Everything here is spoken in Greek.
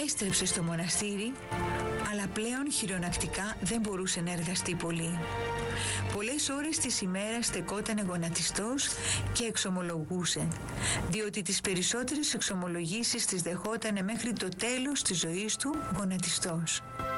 Επέστρεψε στο μοναστήρι, αλλά πλέον χειρονακτικά δεν μπορούσε να εργαστεί πολύ. Πολλές ώρες της ημέρας στεκόταν γονατιστός και εξομολογούσε, διότι τις περισσότερες εξομολογήσεις τις δεχότανε μέχρι το τέλος της ζωής του γονατιστός.